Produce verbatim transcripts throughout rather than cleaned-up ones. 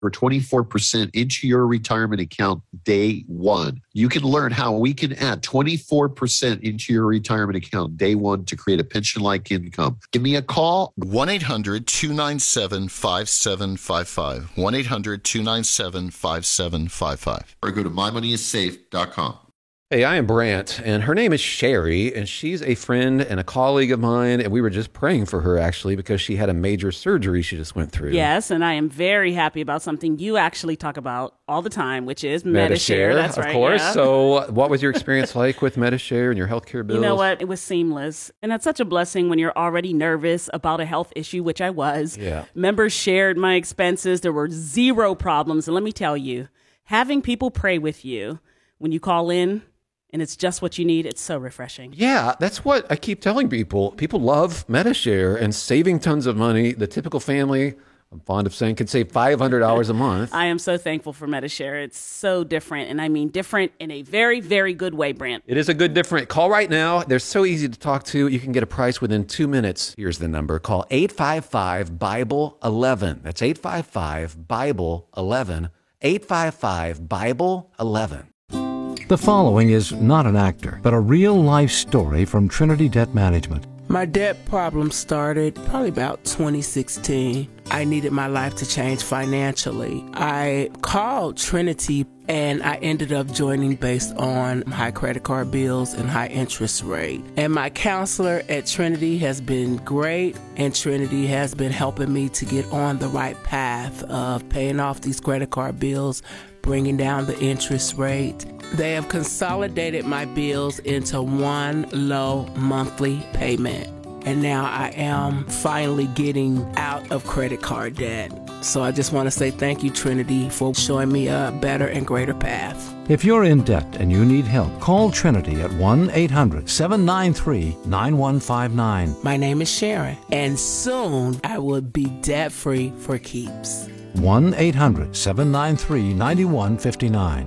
or twenty-four percent into your retirement account day one. You can learn how we can add twenty-four percent into your retirement account day one to create a pension-like income. Give me a call. one eight hundred two nine seven five seven five five. one eight hundred two nine seven five seven five five. Or go to my money is safe dot com. Hey, I am Brant, and her name is Sherry, and she's a friend and a colleague of mine, and we were just praying for her, actually, because she had a major surgery she just went through. Yes, and I am very happy about something you actually talk about all the time, which is Medi-Share. That's of right, course. yeah. So what was your experience like with Medi-Share and your healthcare bills? You know what? It was seamless, and that's such a blessing when you're already nervous about a health issue, which I was. Yeah. Members shared my expenses. There were zero problems, and let me tell you, having people pray with you when you call in, and it's just what you need, it's so refreshing. Yeah, that's what I keep telling people. People love Medi-Share and saving tons of money. The typical family, I'm fond of saying, can save five hundred dollars a month. I am so thankful for Medi-Share. It's so different, and I mean different in a very, very good way, Brant. It is a good different. Call right now. They're so easy to talk to. You can get a price within two minutes. Here's the number. Call eight five five Bible eleven. That's eight five five Bible eleven. eight five five Bible eleven. The following is not an actor, but a real-life story from Trinity Debt Management. My debt problem started probably about twenty sixteen. I needed my life to change financially. I called Trinity and I ended up joining based on high credit card bills and high interest rate. And my counselor at Trinity has been great, and Trinity has been helping me to get on the right path of paying off these credit card bills, bringing down the interest rate. They have consolidated my bills into one low monthly payment. And now I am finally getting out of credit card debt. So I just want to say thank you, Trinity, for showing me a better and greater path. If you're in debt and you need help, call Trinity at one eight hundred seven nine three nine one five nine. My name is Sharon, and soon I will be debt-free for keeps. one eight hundred seven nine three nine one five nine.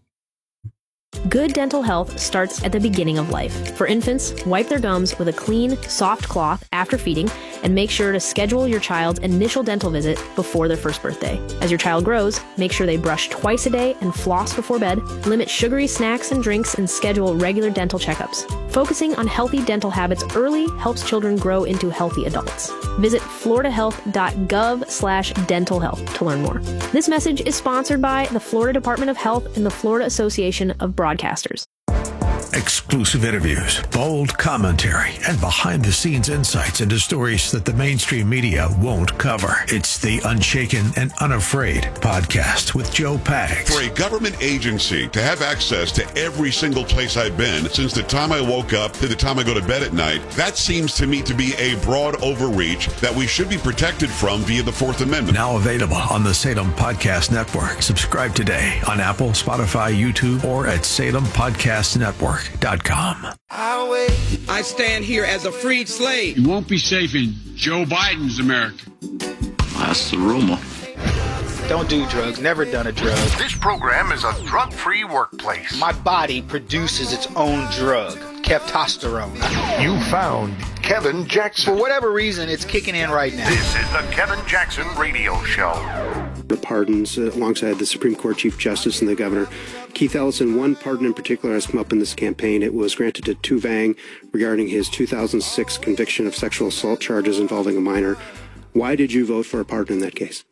Good dental health starts at the beginning of life. For infants, wipe their gums with a clean, soft cloth after feeding, and make sure to schedule your child's initial dental visit before their first birthday. As your child grows, make sure they brush twice a day and floss before bed, limit sugary snacks and drinks, and schedule regular dental checkups. Focusing on healthy dental habits early helps children grow into healthy adults. Visit floridahealth.gov slash dental health to learn more. This message is sponsored by the Florida Department of Health and the Florida Association of Broadcasters. Exclusive interviews, bold commentary, and behind-the-scenes insights into stories that the mainstream media won't cover. It's the Unshaken and Unafraid podcast with Joe Pags. For a government agency to have access to every single place I've been since the time I woke up to the time I go to bed at night, that seems to me to be a broad overreach that we should be protected from via the Fourth Amendment. Now available on the Salem Podcast Network. Subscribe today on Apple, Spotify, YouTube, or at salem podcast network dot com. I stand here as a freed slave. You won't be safe in Joe Biden's America. That's the rumor. Don't do drugs. Never done a drug. This program is a drug-free workplace. My body produces its own drug, testosterone. You found Kevin Jackson. For whatever reason, it's kicking in right now. This is the Kevin Jackson Radio Show. The pardons uh, alongside the Supreme Court Chief Justice and the Governor. Keith Ellison, one pardon in particular has come up in this campaign. It was granted to Tu Vang regarding his two thousand six conviction of sexual assault charges involving a minor. Why did you vote for a pardon in that case?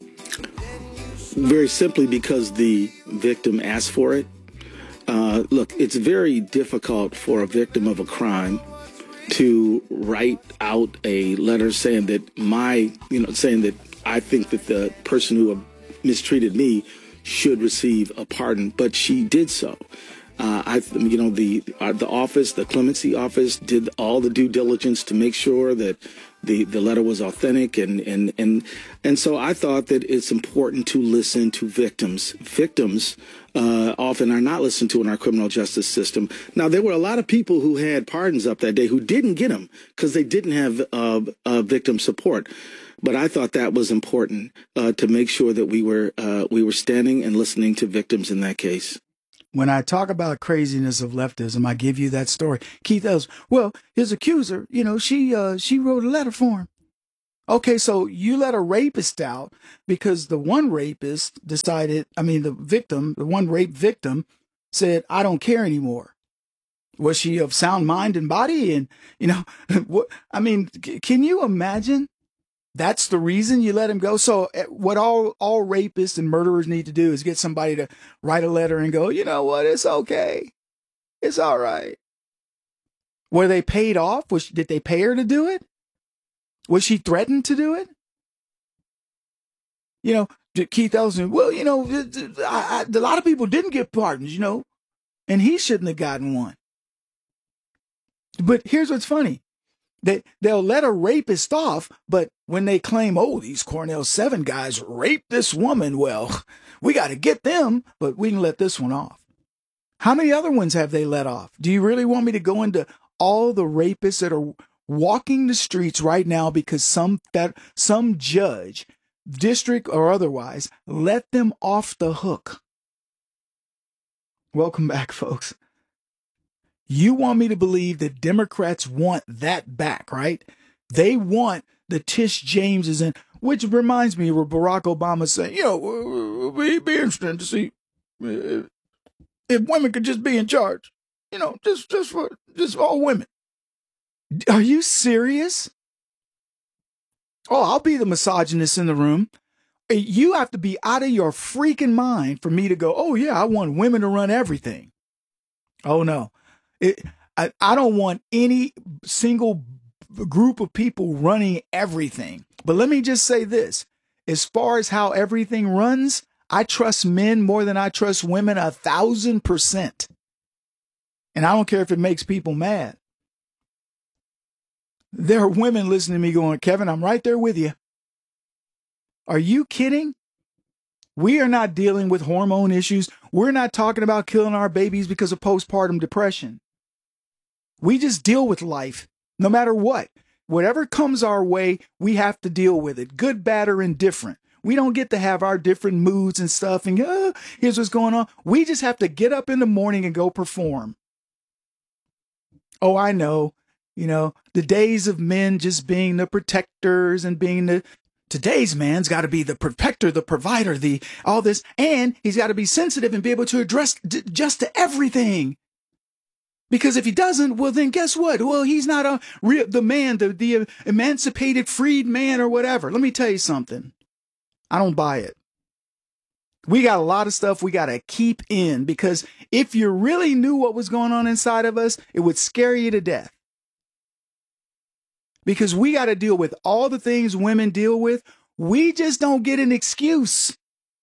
Very simply because the victim asked for it. Uh, look, it's very difficult for a victim of a crime to write out a letter saying that my, you know, saying that I think that the person who mistreated me should receive a pardon, but she did so. Uh, I, you know, the uh, the office, the clemency office, did all the due diligence to make sure that the, the letter was authentic, and, and and and so I thought that it's important to listen to victims. Victims uh, often are not listened to in our criminal justice system. Now, there were a lot of people who had pardons up that day who didn't get them because they didn't have uh, uh, victim support. But I thought that was important uh, to make sure that we were uh, we were standing and listening to victims in that case. When I talk about craziness of leftism, I give you that story. Keith Ellison, well, his accuser, you know, she uh, she wrote a letter for him. Okay, so you let a rapist out because the one rapist decided, I mean, the victim, the one rape victim said, I don't care anymore. Was she of sound mind and body? And, you know, what, I mean, c- can you imagine? That's the reason you let him go. So what all, all rapists and murderers need to do is get somebody to write a letter and go, you know what? It's okay. It's all right. Were they paid off? Was, did they pay her to do it? Was she threatened to do it? You know, Keith Ellison, well, you know, I, I, a lot of people didn't get pardons, you know, and he shouldn't have gotten one. But here's what's funny. They, they'll let a rapist off, but when they claim, oh, these Cornell seven guys raped this woman, well, we got to get them, but we can let this one off. How many other ones have they let off? Do you really want me to go into all the rapists that are walking the streets right now because some fed, some judge, district or otherwise, let them off the hook? Welcome back, folks. You want me to believe that Democrats want that back, right? They want the Tish Jameses, and which reminds me of Barack Obama saying, you know, it'd be interesting to see if, if women could just be in charge, you know, just just for just all women. Are you serious? Oh, I'll be the misogynist in the room. You have to be out of your freaking mind for me to go, oh yeah, I want women to run everything. Oh no. It, I, I don't want any single group of people running everything. But let me just say this. As far as how everything runs, I trust men more than I trust women a thousand percent. And I don't care if it makes people mad. There are women listening to me going, Kevin, I'm right there with you. Are you kidding? We are not dealing with hormone issues. We're not talking about killing our babies because of postpartum depression. We just deal with life, no matter what. Whatever comes our way, we have to deal with it, good, bad, or indifferent. We don't get to have our different moods and stuff and, oh, here's what's going on. We just have to get up in the morning and go perform. Oh, I know, you know, the days of men just being the protectors and being the, today's man's got to be the protector, the provider, the, all this, and he's got to be sensitive and be able to address d- just to everything. Because if he doesn't, well, then guess what? Well, he's not a real, the man, the, the emancipated freed man or whatever. Let me tell you something. I don't buy it. We got a lot of stuff we got to keep in, because if you really knew what was going on inside of us, it would scare you to death. Because we got to deal with all the things women deal with. We just don't get an excuse.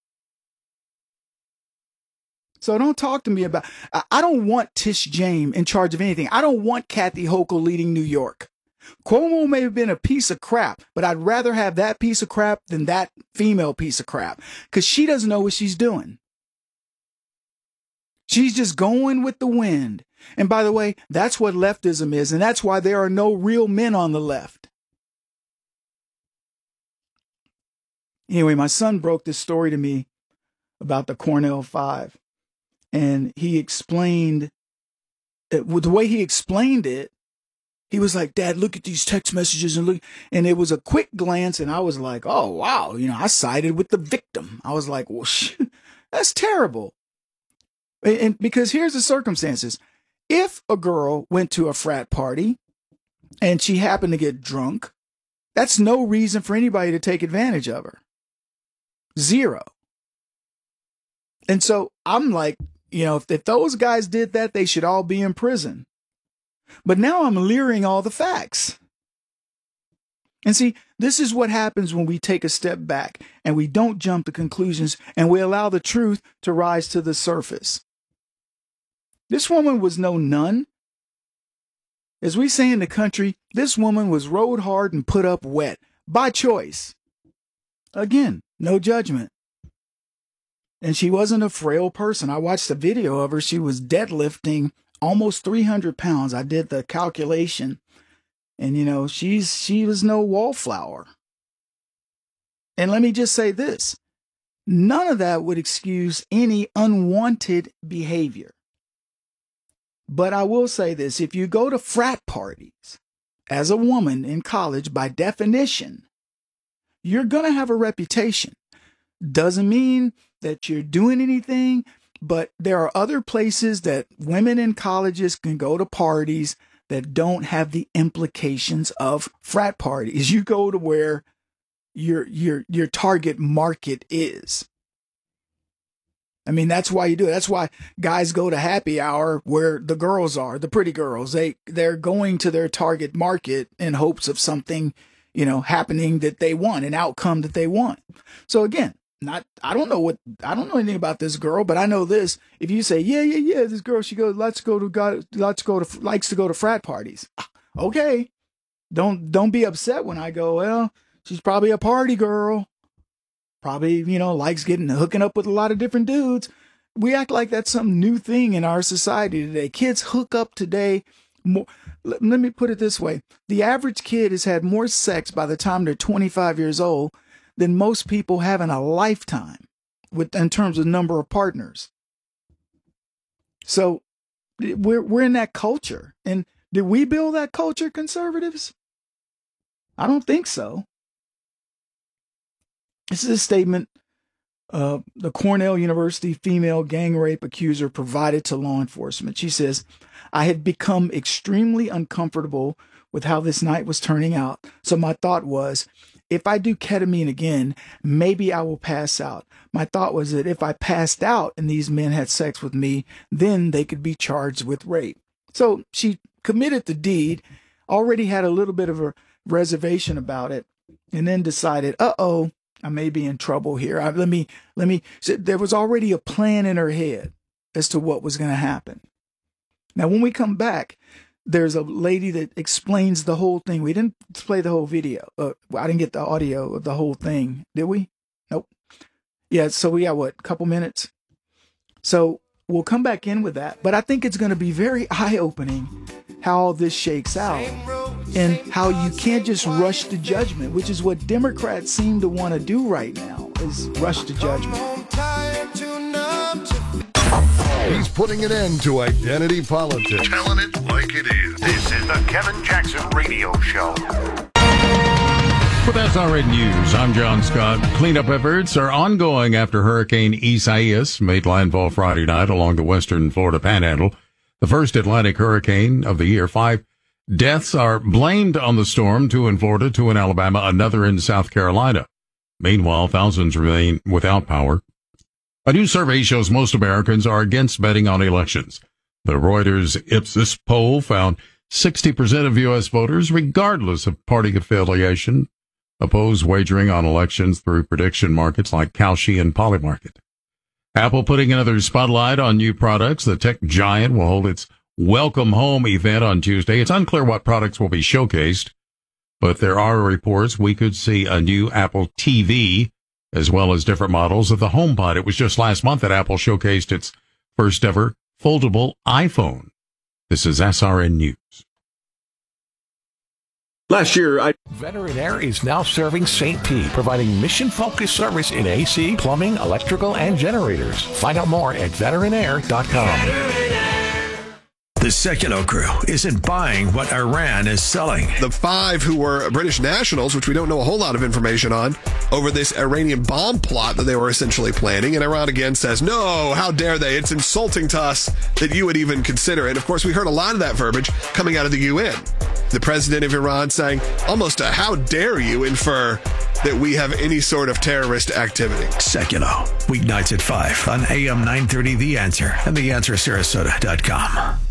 So don't talk to me about, I don't want Tish James in charge of anything. I don't want Kathy Hochul leading New York. Cuomo may have been a piece of crap, but I'd rather have that piece of crap than that female piece of crap, because she doesn't know what she's doing. She's just going with the wind. And by the way, that's what leftism is, and that's why there are no real men on the left. Anyway, my son broke this story to me about the Cornell Five. And he explained, it, the way he explained it, he was like, Dad, look at these text messages and look. And it was a quick glance. And I was like, oh, wow. You know, I sided with the victim. I was like, well, shit, that's terrible. And, and because here's the circumstances. If a girl went to a frat party and she happened to get drunk, that's no reason for anybody to take advantage of her. Zero. And so I'm like, you know, if, if those guys did that, they should all be in prison. But now I'm leering all the facts. And see, this is what happens when we take a step back and we don't jump to conclusions and we allow the truth to rise to the surface. This woman was no nun. As we say in the country, this woman was rode hard and put up wet by choice. Again, no judgment. And she wasn't a frail person. I watched a video of her. She was deadlifting almost three hundred pounds. I did the calculation. And, you know, she's she was no wallflower. And let me just say this. None of that would excuse any unwanted behavior. But I will say this. If you go to frat parties as a woman in college, by definition, you're going to have a reputation. Doesn't mean that you're doing anything, but there are other places that women in colleges can go to parties that don't have the implications of frat parties. You go to where your your your target market is. I mean, that's why you do it. That's why guys go to happy hour where the girls are, the pretty girls. They they're going to their target market in hopes of something, you know, happening that they want, an outcome that they want. So again, not I don't know what I don't know anything about this girl, but I know this. If you say, yeah, yeah, yeah, this girl, she goes, let's go to God, let's go to likes to go to frat parties. Okay, don't don't be upset when I go, well, she's probably a party girl. Probably, you know, likes getting hooking up with a lot of different dudes. We act like that's some new thing in our society today. Kids hook up today. More, let, let me put it this way. The average kid has had more sex by the time they're twenty-five years old than most people have in a lifetime with in terms of number of partners. So we're we're in that culture. And did we build that culture, conservatives? I don't think so. This is a statement uh, the Cornell University female gang rape accuser provided to law enforcement. She says, I had become extremely uncomfortable with how this night was turning out. So my thought was, if I do ketamine again, maybe I will pass out. My thought was that if I passed out and these men had sex with me, then they could be charged with rape. So she committed the deed, already had a little bit of a reservation about it, and then decided, uh-oh, I may be in trouble here. I, let me, let me, so there was already a plan in her head as to what was going to happen. Now, when we come back, there's a lady that explains the whole thing. We didn't play the whole video. Uh, I didn't get the audio of the whole thing. Did we? Nope. Yeah. So we got what, a couple minutes. So we'll come back in with that, but I think it's going to be very eye-opening how all this shakes out and how you can't just rush to judgment, which is what Democrats seem to want to do right now, is rush to judgment. He's putting an end to identity politics. Telling it like it is. This is the Kevin Jackson Radio Show. With S R N News, I'm John Scott. Cleanup efforts are ongoing after Hurricane Isaias made landfall Friday night along the western Florida Panhandle. The first Atlantic hurricane of the year. Five deaths are blamed on the storm, two in Florida, two in Alabama, another in South Carolina. Meanwhile, thousands remain without power. A new survey shows most Americans are against betting on elections. The Reuters Ipsos poll found sixty percent of U S voters, regardless of party affiliation, oppose wagering on elections through prediction markets like Kalshi and Polymarket. Apple putting another spotlight on new products. The tech giant will hold its Welcome Home event on Tuesday. It's unclear what products will be showcased, but there are reports we could see a new Apple T V as well as different models of the HomePod. It was just last month that Apple showcased its first ever foldable iPhone. This is S R N News. Last year, I... Veteran Air is now serving Saint P, providing mission-focused service in A C, plumbing, electrical, and generators. Find out more at veteran air dot com. The Secular Crew isn't buying what Iran is selling. The five who were British nationals, which we don't know a whole lot of information on, over this Iranian bomb plot that they were essentially planning. And Iran again says, no, how dare they? It's insulting to us that you would even consider it. Of course, we heard a lot of that verbiage coming out of the U N. The president of Iran saying almost a how dare you infer that we have any sort of terrorist activity. Secular, weeknights at five on A M nine thirty The Answer and the answer sarasota dot com.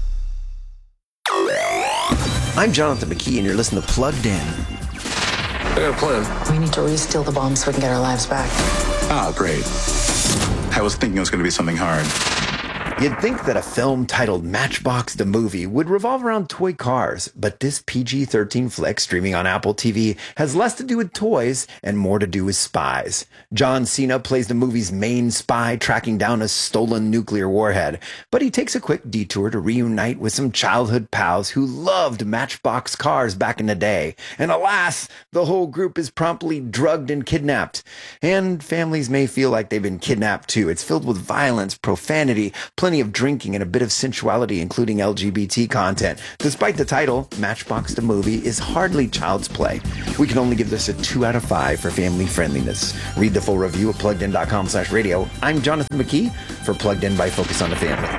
I'm Jonathan McKee, and you're listening to Plugged In. I got a plan. We need to re-steal the bomb so we can get our lives back. Ah, great. I was thinking it was going to be something hard. You'd think that a film titled Matchbox the Movie would revolve around toy cars, but this P G thirteen flick streaming on Apple T V has less to do with toys and more to do with spies. John Cena plays the movie's main spy tracking down a stolen nuclear warhead, but he takes a quick detour to reunite with some childhood pals who loved Matchbox cars back in the day. And alas, the whole group is promptly drugged and kidnapped. And families may feel like they've been kidnapped too. It's filled with violence, profanity, plenty plenty of drinking and a bit of sensuality, including L G B T content. Despite the title, Matchbox the Movie is hardly child's play. We can only give this a two out of five for family friendliness. Read the full review at pluggedin.com slash radio. I'm Jonathan McKee for Plugged In by Focus on the Family.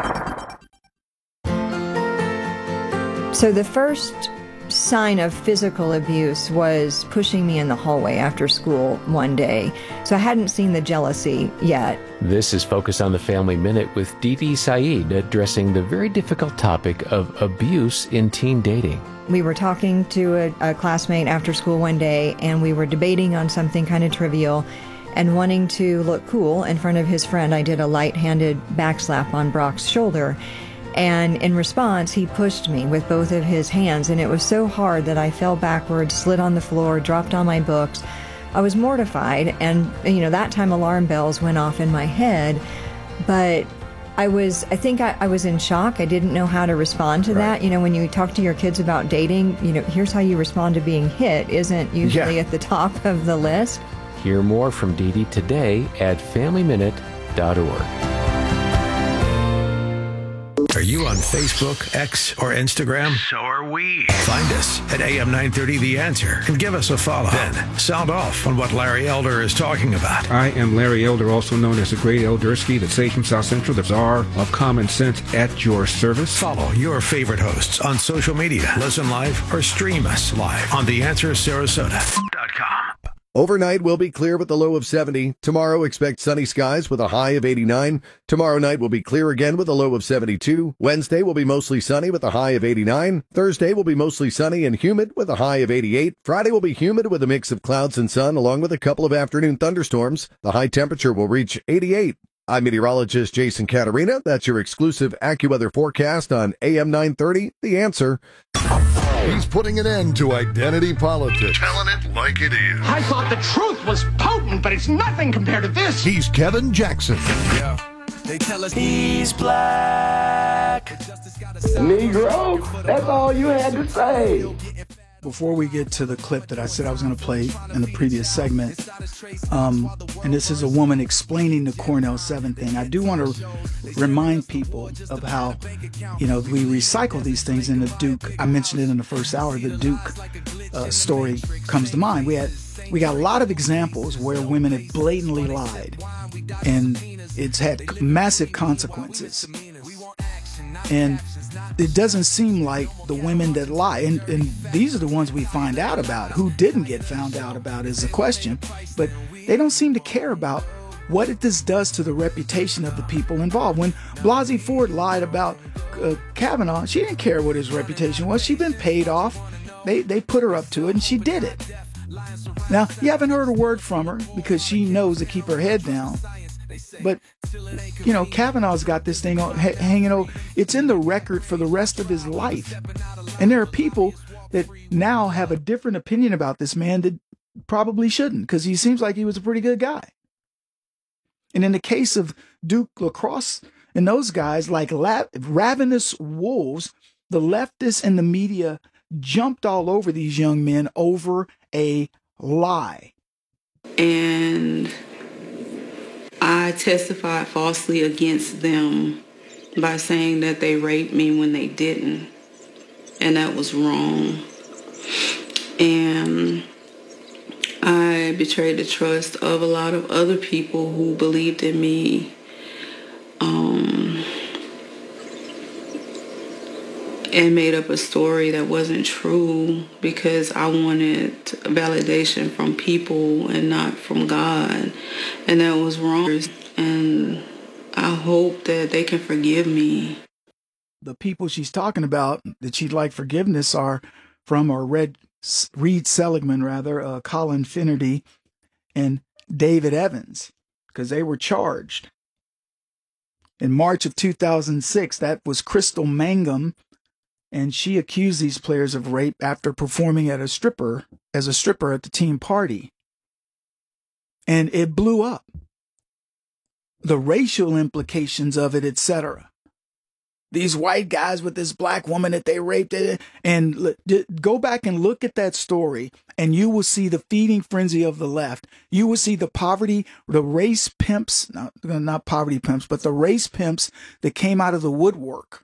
So the first sign of physical abuse was pushing me in the hallway after school one day. So I hadn't seen the jealousy yet. This is Focus on the Family Minute with Didi Saeed addressing the very difficult topic of abuse in teen dating. We were talking to a, a classmate after school one day, and we were debating on something kind of trivial, and wanting to look cool in front of his friend, I did a light-handed backslap on Brock's shoulder. And in response, he pushed me with both of his hands, and it was so hard that I fell backwards, slid on the floor, dropped on my books. I was mortified, and, you know, that time alarm bells went off in my head, but I was, I think I, I was in shock. I didn't know how to respond to right. that. You know, when you talk to your kids about dating, you know, here's how you respond to being hit isn't usually yeah. at the top of the list. Hear more from Didi today at family minute dot org. Are you on Facebook, X, or Instagram? So are we. Find us at A M nine thirty The Answer and give us a follow. Then sound off on what Larry Elder is talking about. I am Larry Elder, also known as the Great Elderski, the sage from South Central, the czar of common sense at your service. Follow your favorite hosts on social media. Listen live or stream us live on the answer sarasota dot com. Overnight will be clear with a low of seventy. Tomorrow, expect sunny skies with a high of eighty-nine. Tomorrow night will be clear again with a low of seventy-two. Wednesday will be mostly sunny with a high of eighty-nine. Thursday will be mostly sunny and humid with a high of eighty-eight. Friday will be humid with a mix of clouds and sun, along with a couple of afternoon thunderstorms. The high temperature will reach eighty-eight. I'm meteorologist Jason Caterina. That's your exclusive AccuWeather forecast on A M nine thirty, The Answer. He's putting an end to identity politics. Telling it like it is. I thought the truth was potent, but it's nothing compared to this. He's Kevin Jackson. Yeah. They tell us he's black. Negro, that's all you had to say. Before we get to the clip that I said I was going to play in the previous segment, um, and this is a woman explaining the Cornell seven thing, I do want to remind people of how, you know, we recycle these things in the Duke. I mentioned it in the first hour. The Duke uh, story comes to mind. We had we got a lot of examples where women have blatantly lied, and it's had massive consequences. And it doesn't seem like the women that lie, and, and these are the ones we find out about. Who didn't get found out about is the question, but they don't seem to care about what it, this does to the reputation of the people involved. When Blasey Ford lied about uh, Kavanaugh, she didn't care what his reputation was. She'd been paid off. They, they put her up to it, and she did it. Now, you haven't heard a word from her because she knows to keep her head down. But, you know, Kavanaugh's got this thing on, ha- hanging over. It's in the record for the rest of his life. And there are people that now have a different opinion about this man that probably shouldn't, because he seems like he was a pretty good guy. And in the case of Duke LaCrosse and those guys, like la- ravenous wolves, the leftists and the media jumped all over these young men over a lie. And I testified falsely against them by saying that they raped me when they didn't. And that was wrong. And I betrayed the trust of a lot of other people who believed in me. Um, and made up a story that wasn't true because I wanted validation from people and not from God. And that was wrong. And I hope that they can forgive me. The people she's talking about that she'd like forgiveness are from, or Red, Reed Seligman, rather, uh, Colin Finnerty, and David Evans, because they were charged. In March of two thousand six, that was Crystal Mangum, and she accused these players of rape after performing at a stripper as a stripper at the team party. And it blew up. The racial implications of it, et cetera. these white guys with this black woman that they raped. And go back and look at that story, and you will see the feeding frenzy of the left. You will see the poverty, the race pimps, not, not poverty pimps, but the race pimps that came out of the woodwork.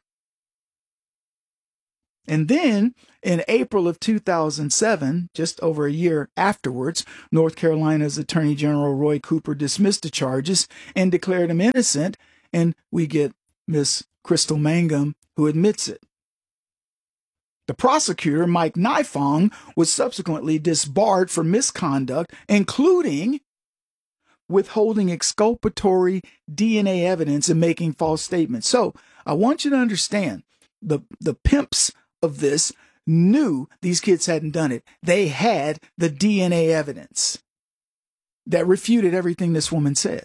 And then in April of two thousand seven, just over a year afterwards, North Carolina's Attorney General Roy Cooper dismissed the charges and declared him innocent. And we get Miss Crystal Mangum, who admits it. The prosecutor, Mike Nifong, was subsequently disbarred for misconduct, including withholding exculpatory D N A evidence and making false statements. So I want you to understand, the, the pimps of this knew these kids hadn't done it. They had the D N A evidence that refuted everything this woman said.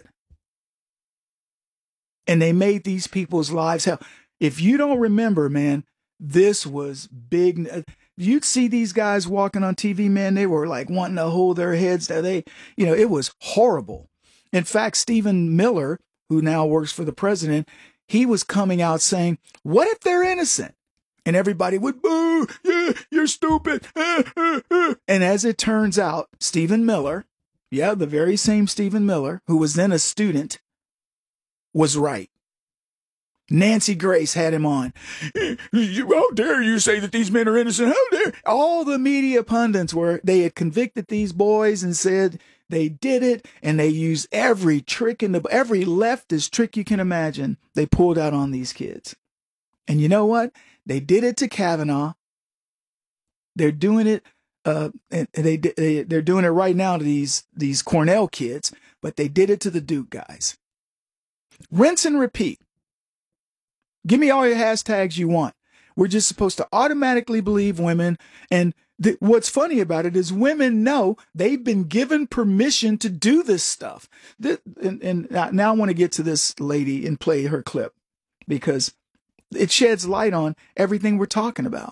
And they made these people's lives hell. If you don't remember, man, this was big. You'd see these guys walking on T V, man, they were like wanting to hold their heads. They, you know, it was horrible. In fact, Stephen Miller, who now works for the president, he was coming out saying, what if they're innocent? And everybody would boo, yeah, you're stupid. Uh, uh, uh. And as it turns out, Stephen Miller, yeah, the very same Stephen Miller, who was then a student, was right. Nancy Grace had him on. How dare you say that these men are innocent? How dare? All the media pundits were, they had convicted these boys and said they did it, and they used every trick in the, every leftist trick you can imagine, they pulled out on these kids. And you know what? They did it to Kavanaugh. They're doing it. Uh, and they, they they're doing it right now to these these Cornell kids. But they did it to the Duke guys. Rinse and repeat. Give me all your hashtags you want. We're just supposed to automatically believe women. And th- what's funny about it is women know they've been given permission to do this stuff. Th- and, and now I want to get to this lady and play her clip, because it sheds light on everything we're talking about.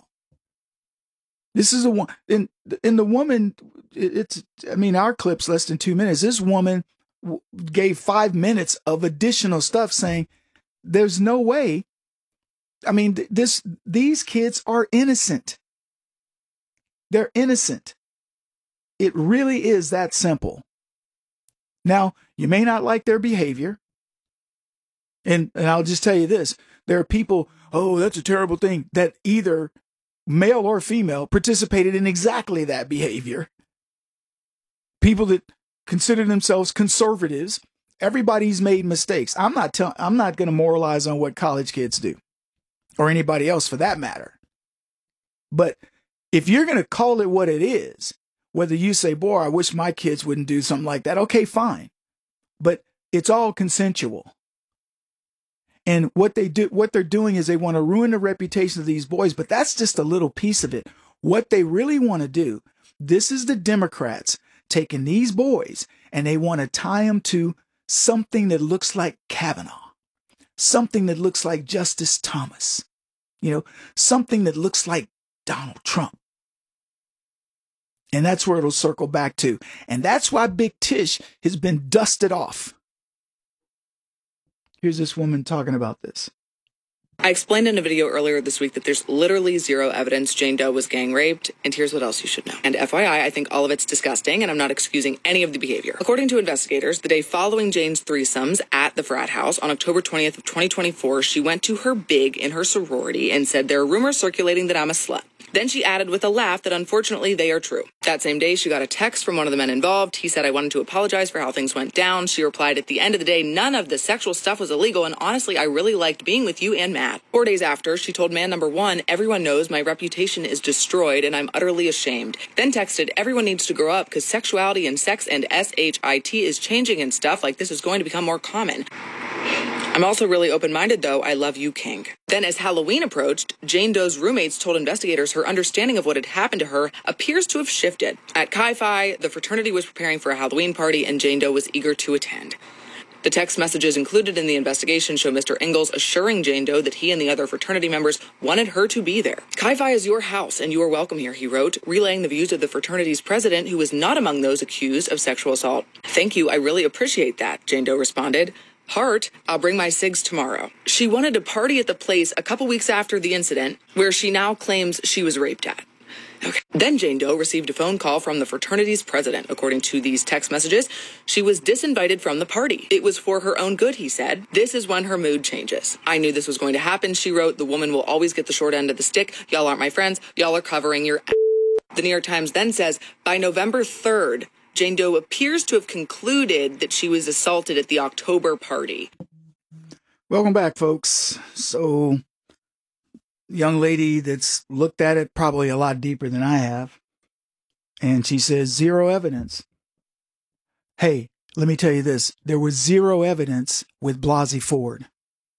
This is a one, and, and the woman, it's, I mean, our clip's less than two minutes. This woman w- gave five minutes of additional stuff saying there's no way. I mean, th- this, these kids are innocent. They're innocent. It really is that simple. Now, you may not like their behavior. And, and I'll just tell you this. There are people, oh, that's a terrible thing, that either male or female participated in exactly that behavior. People that consider themselves conservatives, everybody's made mistakes. I'm not telling, I'm not going to moralize on what college kids do, or anybody else for that matter. But if you're going to call it what it is, whether you say, boy, I wish my kids wouldn't do something like that, okay, fine. But it's all consensual. And what they do, what they're doing is they want to ruin the reputation of these boys, but that's just a little piece of it. What they really want to do, this is the Democrats taking these boys and they want to tie them to something that looks like Kavanaugh, something that looks like Justice Thomas, you know, something that looks like Donald Trump. And that's where it'll circle back to. And that's why Big Tish has been dusted off. Here's this woman talking about this. I explained in a video earlier this week that there's literally zero evidence Jane Doe was gang raped, and here's what else you should know. And F Y I, I think all of it's disgusting, and I'm not excusing any of the behavior. According to investigators, the day following Jane's threesomes at the frat house on October twentieth of twenty twenty-four, she went to her big in her sorority and said, there are rumors circulating that I'm a slut. Then she added with a laugh that unfortunately they are true. That same day, she got a text from one of the men involved. He said, I wanted to apologize for how things went down. She replied, at the end of the day, none of the sexual stuff was illegal, and honestly, I really liked being with you and Matt. Four days after, she told man number one, everyone knows my reputation is destroyed and I'm utterly ashamed. Then texted, everyone needs to grow up because sexuality and sex and S H I T is changing and stuff like this is going to become more common. I'm also really open-minded, though. I love you, King. Then as Halloween approached, Jane Doe's roommates told investigators her understanding of what had happened to her appears to have shifted. At Chi Phi, the fraternity was preparing for a Halloween party, and Jane Doe was eager to attend. The text messages included in the investigation show Mister Ingalls assuring Jane Doe that he and the other fraternity members wanted her to be there. Chi Phi is your house, and you are welcome here, he wrote, relaying the views of the fraternity's president, who was not among those accused of sexual assault. Thank you, I really appreciate that, Jane Doe responded. Heart, I'll bring my cigs tomorrow. She wanted to party at the place a couple weeks after the incident, where she now claims she was raped at. Okay. Then Jane Doe received a phone call from the fraternity's president. According to these text messages, she was disinvited from the party. It was for her own good, he said. This is when her mood changes. I knew this was going to happen, she wrote. The woman will always get the short end of the stick. Y'all aren't my friends. Y'all are covering your ass. The New York Times then says, by November third, Jane Doe appears to have concluded that she was assaulted at the October party. Welcome back, folks. So, young lady that's looked at it probably a lot deeper than I have. And she says, zero evidence. Hey, let me tell you this. There was zero evidence with Blasey Ford.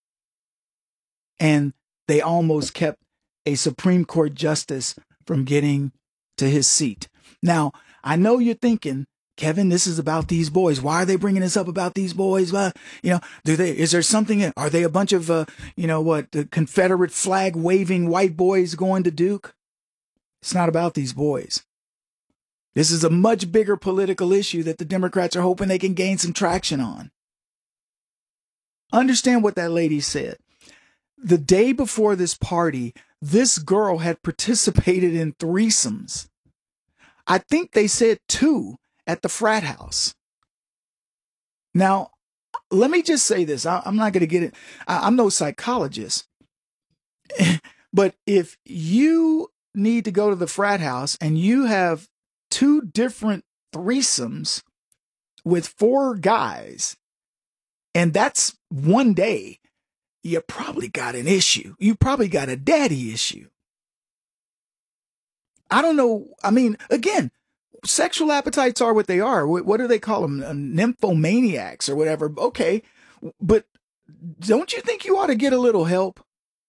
And they almost kept a Supreme Court justice from getting to his seat. Now, I know you're thinking, Kevin, this is about these boys. Why are they bringing this up about these boys? Well, you know, do they, is there something, are they a bunch of, uh, you know what, the Confederate flag waving white boys going to Duke? It's not about these boys. This is a much bigger political issue that the Democrats are hoping they can gain some traction on. Understand what that lady said. The day before this party, this girl had participated in threesomes. I think they said two at the frat house. Now, let me just say this. I, I'm not going to get it. I, I'm no psychologist. But if you need to go to the frat house and you have two different threesomes with four guys, and that's one day, you probably got an issue. You probably got a daddy issue. I don't know. I mean, again, sexual appetites are what they are. What, what do they call them? Uh, nymphomaniacs or whatever. Okay. But don't you think you ought to get a little help?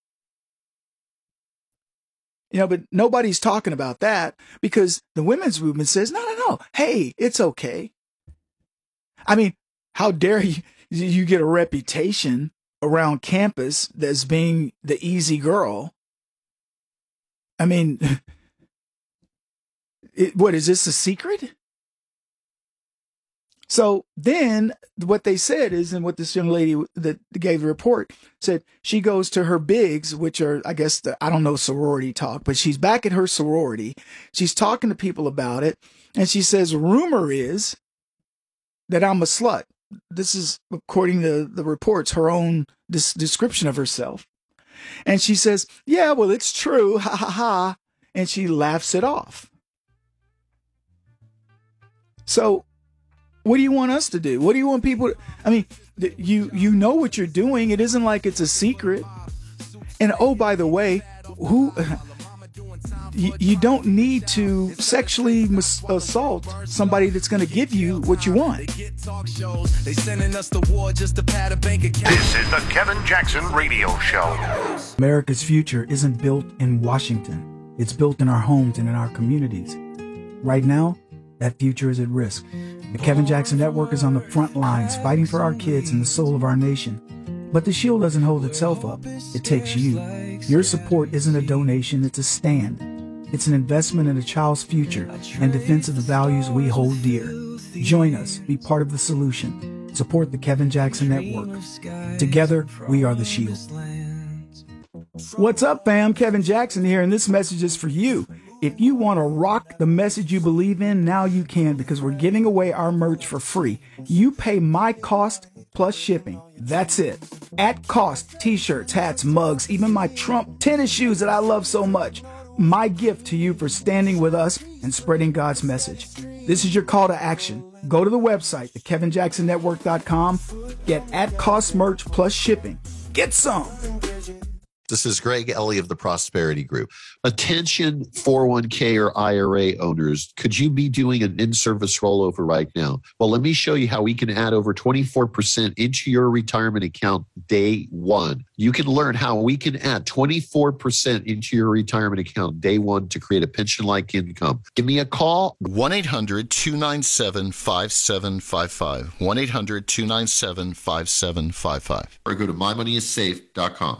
You know, but nobody's talking about that because the women's movement says, no, no, no. Hey, it's okay. I mean, how dare you, you get a reputation around campus as being the easy girl? I mean, it, what, is this a secret? So then what they said is, and what this young lady that gave the report said, she goes to her bigs, which are, I guess, the, I don't know, sorority talk, but she's back at her sorority. She's talking to people about it. And she says, rumor is that I'm a slut. This is, according to the reports, her own this description of herself. And she says, yeah, well, it's true. Ha ha ha. And she laughs it off. So what do you want us to do? What do you want people to, I mean, you, you know what you're doing. It isn't like it's a secret. And oh, by the way, who, you, you don't need to sexually mis- assault somebody that's going to give you what you want. This is the Kevin Jackson Radio Show. America's future isn't built in Washington. It's built in our homes and in our communities. Right now, that future is at risk. The Kevin Jackson Network is on the front lines fighting for our kids and the soul of our nation. But the shield doesn't hold itself up. It takes you. Your support isn't a donation, it's a stand. It's an investment in a child's future and defense of the values we hold dear. Join us. Be part of the solution. Support the Kevin Jackson Network. Together, we are the shield. What's up, fam? Kevin Jackson here, and this message is for you. If you want to rock the message you believe in, now you can, because we're giving away our merch for free. You pay my cost plus shipping. That's it. At cost, t-shirts, hats, mugs, even my Trump tennis shoes that I love so much. My gift to you for standing with us and spreading God's message. This is your call to action. Go to the website, the kevin jackson network dot com. Get at cost merch plus shipping. Get some. This is Greg Ellie of the Prosperity Group. Attention four oh one k or I R A owners, could you be doing an in-service rollover right now? Well, let me show you how we can add over twenty-four percent into your retirement account day one. You can learn how we can add twenty-four percent into your retirement account day one to create a pension-like income. Give me a call. one eight hundred two nine seven five seven five five. one eight hundred two nine seven five seven five five. Or go to my money is safe dot com.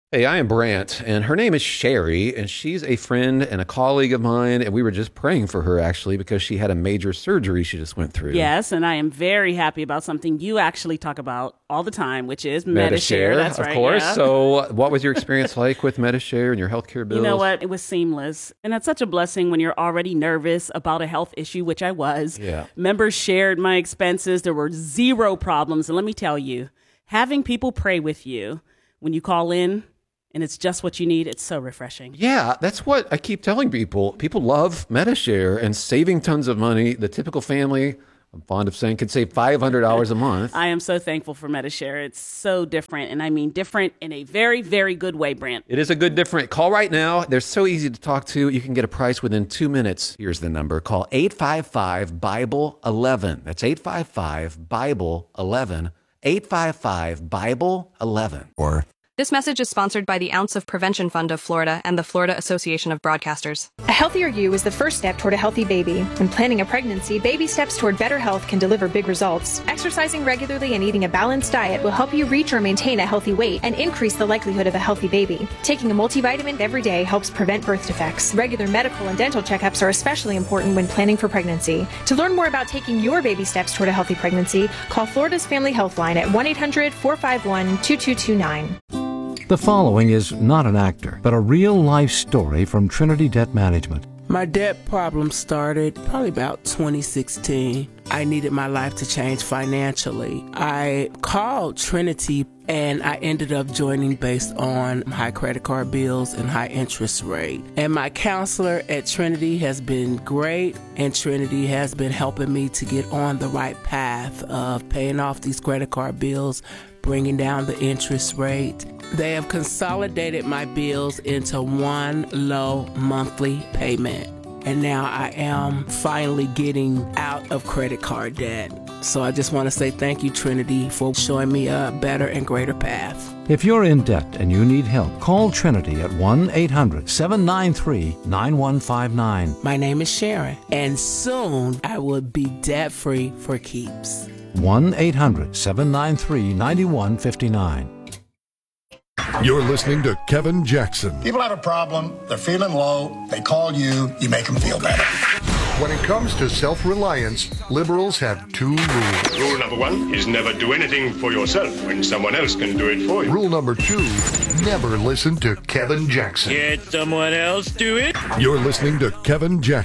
Hey, I am Brant, and her name is Sherry, and she's a friend and a colleague of mine, and we were just praying for her, actually, because she had a major surgery she just went through. Yes, and I am very happy about something you actually talk about all the time, which is Medi-Share. That's right, of course. yeah. So what was your experience like with Medi-Share and your healthcare bills? You know what? It was seamless, and that's such a blessing when you're already nervous about a health issue, which I was. Yeah. Members shared my expenses. There were zero problems, and let me tell you, having people pray with you when you call in, and it's just what you need, it's so refreshing. Yeah, that's what I keep telling people. People love Medi-Share and saving tons of money. The typical family, I'm fond of saying, can save five hundred dollars a month. I am so thankful for Medi-Share. It's so different, and I mean different in a very, very good way, Brant. It is a good different. Call right now. They're so easy to talk to. You can get a price within two minutes. Here's the number. Call eight five five, Bible eleven. That's eight five five, Bible eleven. eight five five, Bible eleven. Or This message is sponsored by the Ounce of Prevention Fund of Florida and the Florida Association of Broadcasters. A healthier you is the first step toward a healthy baby. When planning a pregnancy, baby steps toward better health can deliver big results. Exercising regularly and eating a balanced diet will help you reach or maintain a healthy weight and increase the likelihood of a healthy baby. Taking a multivitamin every day helps prevent birth defects. Regular medical and dental checkups are especially important when planning for pregnancy. To learn more about taking your baby steps toward a healthy pregnancy, call Florida's Family Health Line at one eight hundred, four five one, two two two nine. The following is not an actor, but a real-life story from Trinity Debt Management. My debt problem started probably about twenty sixteen. I needed my life to change financially. I called Trinity and I ended up joining based on high credit card bills and high interest rate. And my counselor at Trinity has been great, and Trinity has been helping me to get on the right path of paying off these credit card bills, bringing down the interest rate. They have consolidated my bills into one low monthly payment. And now I am finally getting out of credit card debt. So I just want to say thank you, Trinity, for showing me a better and greater path. If you're in debt and you need help, call Trinity at one eight hundred, seven nine three, nine one five nine. My name is Sharon, and soon I will be debt-free for keeps. one eight hundred, seven nine three, nine one five nine. You're listening to Kevin Jackson. People have a problem, they're feeling low, they call you, you make them feel better. When it comes to self-reliance, liberals have two rules. Rule number one is never do anything for yourself when someone else can do it for you. Rule number two, never listen to Kevin Jackson. Let someone else do it. You're listening to Kevin Jackson.